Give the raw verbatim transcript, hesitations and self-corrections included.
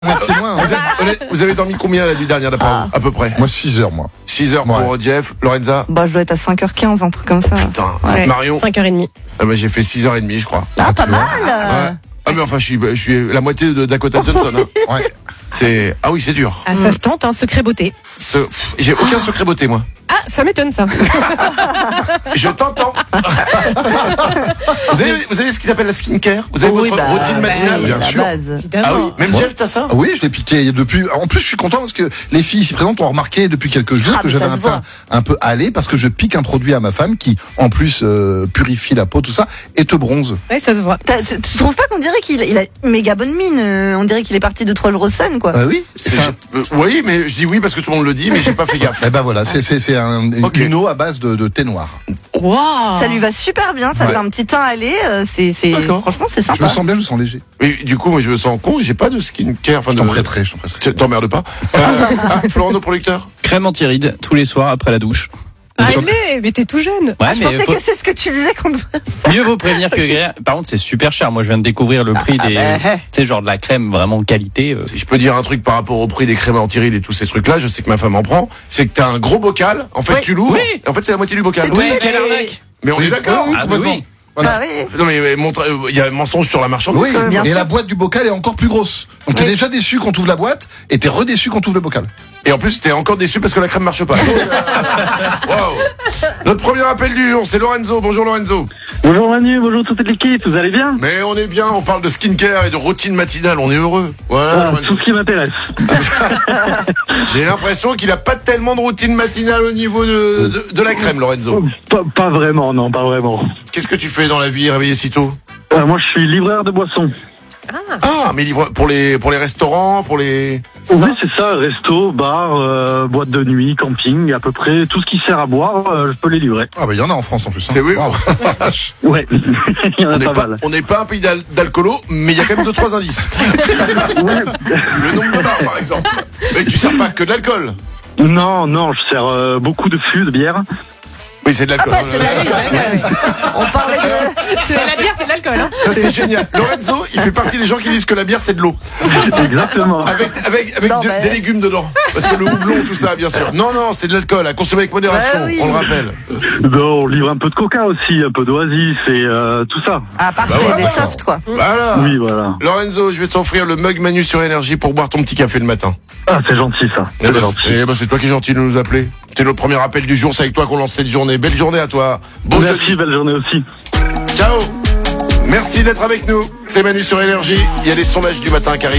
Moitié moins. Vous avez, vous avez dormi combien la nuit dernière d'après Ah. vous, à peu près? Moi, six heures, moi. six heures Ouais. pour Jeff, Lorenza. Bah, je dois être à cinq heures quinze, un truc comme ça. Putain, Ouais. Marion. cinq heures trente. Ah bah, j'ai fait six heures trente, je crois. Ah, pas tu vois. mal. euh. Ouais. Ah mais enfin, je suis, je suis la moitié de Dakota Johnson. Hein. Ouais. C'est ah oui, c'est dur. Ah, ça se tente, hein, secret beauté. Ce- pff, J'ai aucun secret beauté moi. Ah, ça m'étonne ça. Je t'entends. vous, avez, vous avez ce qu'ils appellent la skincare? Vous avez Oui, votre bah, routine matinale? oui, bien la sûr. base. Évidemment. Ah oui, même Ouais. Jeff, t'as ça? Oui, je l'ai piqué depuis. En plus, je suis content parce que les filles ici présentes ont remarqué depuis quelques jours Ah, que mais j'avais ça un se voit. teint un peu hâlé parce que je pique un produit à ma femme qui, en plus, euh, purifie la peau, tout ça, et te bronze. Ouais, ça se voit. T'as- Tu, tu trouves pas qu'on dirait qu'il il a une méga bonne mine euh, On dirait qu'il est parti de trois jours au sun, quoi. Ah oui. C'est- C'est un- euh, oui, mais je dis oui parce que tout le monde le dit, mais j'ai pas fait gaffe. Eh ben voilà, c'est c'est c'est un, une, Ok. une eau à base de, de thé noir. Waouh. Ça lui va super bien, ça Ouais. fait un petit teint allé. euh, c'est, c'est... D'accord. Franchement, c'est Je sympa. me sens bien, je me sens léger. Mais du coup, moi, je me sens con, j'ai pas de skincare. Enfin, Je de... t'en prêterai, je t'en prêterai. T'emmerdes pas. Euh, ah, Florent, nos producteurs. Crème anti-rides tous les soirs après la douche. Allez, mais t'es tout jeune. Ouais, Ah, je mais pensais faut- que c'est ce que tu disais qu'on devrait. mieux vaut prévenir que guérir. Par contre, c'est super cher. Moi, je viens de découvrir le prix des, bah, tu sais, genre de la crème vraiment qualité. euh. Si je peux dire un truc par rapport au prix des crèmes anti-rides et tous ces trucs-là, je sais que ma femme en prend, c'est que t'as un gros bocal, en fait Oui. tu l'ouvres, Oui. et en fait c'est la moitié du bocal. C'est tout. Ouais, mais- quelle arnaque. Mais on Oui, est d'accord. oui, Ah, complètement. bah oui. Voilà. Bah oui. Non mais mais montre- euh, il y a un mensonge sur la marchandise Oui, quand même. bien et sûr. la boîte du bocal est encore plus grosse. Donc t'es Oui. déjà déçu qu'on t'ouvre la boîte et t'es redéçu qu'on t'ouvre le bocal. Et en plus t'es encore déçu parce que la crème marche pas. Waouh. Notre premier appel du jour, c'est Lorenzo. Bonjour Lorenzo. Bonjour Manu, bonjour toute l'équipe, vous allez bien? Mais on est bien, on parle de skincare et de routine matinale, on est heureux. Voilà. Voilà, Lorenzo. tout ce qui m'intéresse. J'ai l'impression qu'il a pas tellement de routine matinale au niveau de, de, de la crème, Lorenzo. Pas, pas vraiment, non, pas vraiment. Qu'est-ce que tu fais dans la vie, réveillé si tôt? Euh, moi je suis livreur de boissons. Ah, mais livre pour les pour les restaurants, pour les. C'est Oui, ça c'est ça, resto, bar, euh, boîte de nuit, camping, à peu près tout ce qui sert à boire, euh, je peux les livrer. Ah bah il y en a en France en plus. hein. C'est oui. Waouh. Ouais, il y en On a n'est pas pas, mal. on n'est pas un pays d'al- d'alcoolo, mais il y a quand même deux trois indices. Le nombre de bars, par exemple. Mais tu sers pas que de l'alcool. Non, non, je sers euh, beaucoup de fûts, de bière. Oui, c'est de l'alcool. Ah bah, c'est la- On parlait de. C'est la bière, c'est de l'alcool. Hein. Ça c'est génial. Lorenzo, il fait partie des gens qui disent que la bière c'est de l'eau, Exactement. avec avec avec Non, de- mais- des légumes dedans, parce que le houblon, tout ça, bien sûr. Non non, c'est de l'alcool à consommer avec modération. Bah oui. On le rappelle. Non, on livre un peu de coca aussi, un peu d'oasis et euh, tout ça. Ah, parfait, Bah voilà. des softs, quoi. Voilà. Oui, voilà. Lorenzo, je vais t'offrir le mug Manu sur énergie pour boire ton petit café le matin. Ah, c'est gentil ça. Eh C'est ben, gentil. c'est eh ben, c'est toi qui es gentil de nous appeler. C'est notre premier appel du jour, c'est avec toi qu'on lance cette journée. Belle journée à toi. Bon Merci, jeudi. belle journée aussi. Ciao. Merci d'être avec nous. C'est Manu sur énergie. Il y a les sondages du matin qui arrivent.